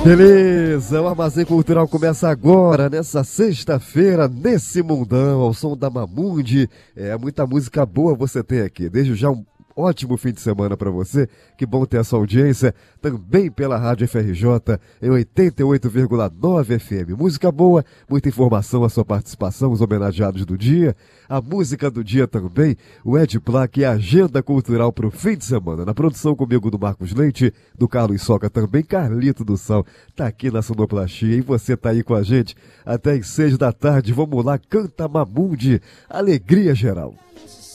Beleza, o Armazém Cultural começa agora, nessa sexta-feira, nesse mundão, ao som da Mamundi. Muita música boa você tem aqui. Desde já um ótimo fim de semana para você. Que bom ter a sua audiência, também pela Rádio FRJ, em 88,9 FM. Música boa, muita informação, a sua participação, os homenageados do dia, a música do dia também, o Ed Plaque e a agenda cultural para o fim de semana. Na produção comigo do Marcos Leite, do Carlos Soca também, Carlito do Sal, tá aqui na sonoplastia e você tá aí com a gente até às 6 da tarde. Vamos lá, canta Mamundi, alegria geral.